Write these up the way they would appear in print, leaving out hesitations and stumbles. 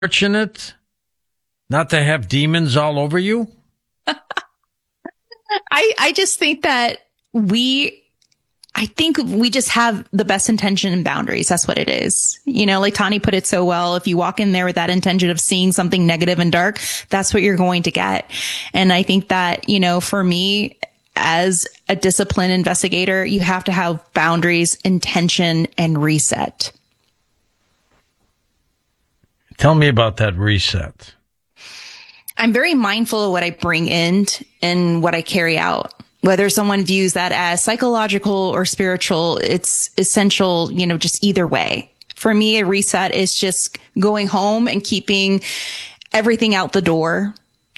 fortunate not to have demons all over you? I just think that I think we just have the best intention and boundaries. That's what it is. You know, like Tani put it so well, if you walk in there with that intention of seeing something negative and dark, that's what you're going to get. And I think that, you know, for me, as a disciplined investigator, you have to have boundaries, intention, and reset. Tell me about that reset. I'm very mindful of what I bring in and what I carry out. Whether someone views that as psychological or spiritual, it's essential, you know, just either way. For me, a reset is just going home and keeping everything out the door,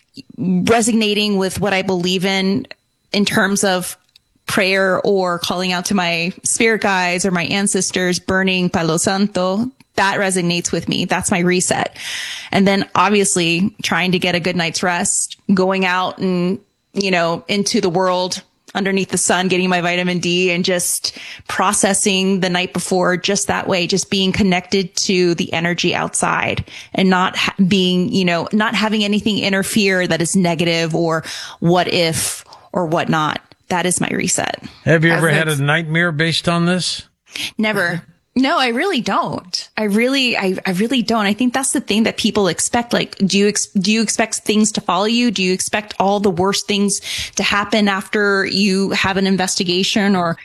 resonating with what I believe in terms of prayer or calling out to my spirit guides or my ancestors, burning Palo Santo. That resonates with me. That's my reset. And then obviously trying to get a good night's rest, going out and, you know, into the world underneath the sun, getting my vitamin D and just processing the night before just that way, just being connected to the energy outside and not being, you know, not having anything interfere that is negative or what if or whatnot. That is my reset. Have you ever had a nightmare based on this? Never. No, I really don't. I really don't. I think that's the thing that people expect. Like, do you expect things to follow you? Do you expect all the worst things to happen after you have an investigation? Or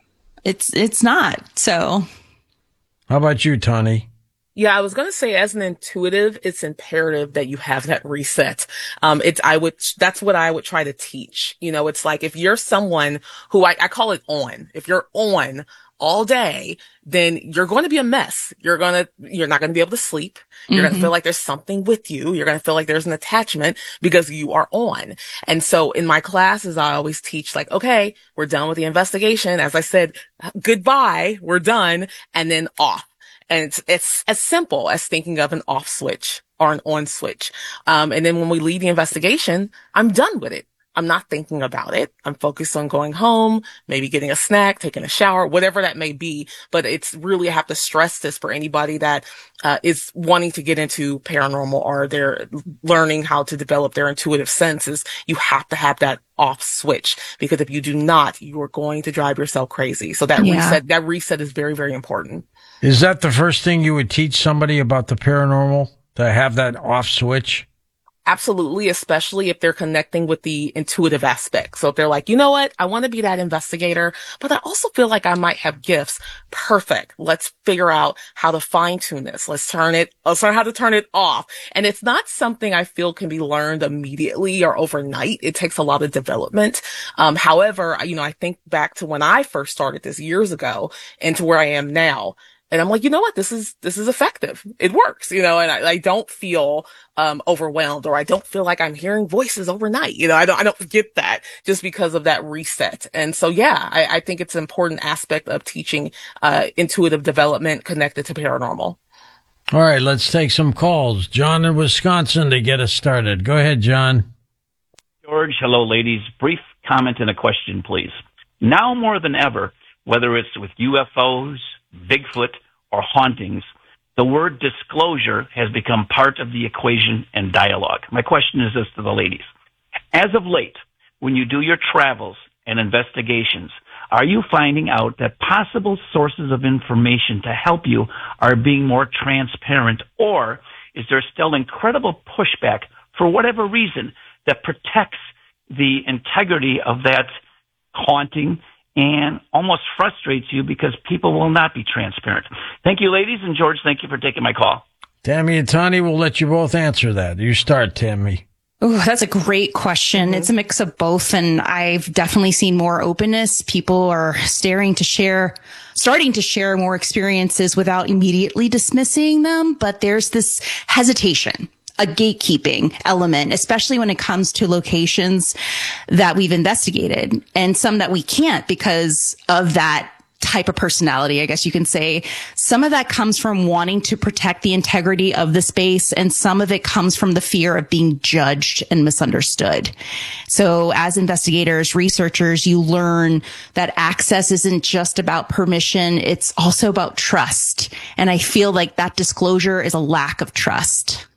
it's not. So. How about you, Tani? Yeah, I was going to say, as an intuitive, it's imperative that you have that reset. That's what I would try to teach. You know, it's like if you're someone who I call it on, if you're on all day, then you're going to be a mess. You're not going to be able to sleep. You're going to feel like there's something with you. You're going to feel like there's an attachment because you are on. And so in my classes, I always teach like, okay, we're done with the investigation. As I said, goodbye, we're done, and then off. And it's as simple as thinking of an off switch or an on switch. And then when we leave the investigation, I'm done with it. I'm not thinking about it. I'm focused on going home, maybe getting a snack, taking a shower, whatever that may be. But it's really, I have to stress this for anybody that is wanting to get into paranormal or they're learning how to develop their intuitive senses. You have to have that off switch, because if you do not, you are going to drive yourself crazy. So that reset is very, very important. Is that the first thing you would teach somebody about the paranormal, to have that off switch? Absolutely, especially if they're connecting with the intuitive aspect. So if they're like, you know what, I want to be that investigator, but I also feel like I might have gifts. Perfect. Let's figure out how to fine tune this. Let's learn how to turn it off. And it's not something I feel can be learned immediately or overnight. It takes a lot of development. However, you know, I think back to when I first started this years ago and to where I am now. And I'm like, you know what? This is effective. It works, you know, and I don't feel, overwhelmed, or I don't feel like I'm hearing voices overnight. You know, I don't get that just because of that reset. And so, yeah, I think it's an important aspect of teaching, intuitive development connected to paranormal. All right, let's take some calls. John in Wisconsin to get us started. Go ahead, John. George, hello, ladies. Brief comment and a question, please. Now more than ever, whether it's with UFOs, Bigfoot, or hauntings, the word disclosure has become part of the equation and dialogue. My question is this to the ladies. As of late, when you do your travels and investigations, are you finding out that possible sources of information to help you are being more transparent, or is there still incredible pushback for whatever reason that protects the integrity of that haunting and almost frustrates you because people will not be transparent? Thank you, ladies. And George, thank you for taking my call. Tammy and Tani will let you both answer that. You start, Tammy. Oh, that's a great question. It's a mix of both. And I've definitely seen more openness. People are starting to share more experiences without immediately dismissing them. But there's this hesitation, a gatekeeping element, especially when it comes to locations that we've investigated, and some that we can't because of that type of personality, I guess you can say. Some of that comes from wanting to protect the integrity of the space, and some of it comes from the fear of being judged and misunderstood. So as investigators, researchers, you learn that access isn't just about permission, it's also about trust. And I feel like that disclosure is a lack of trust.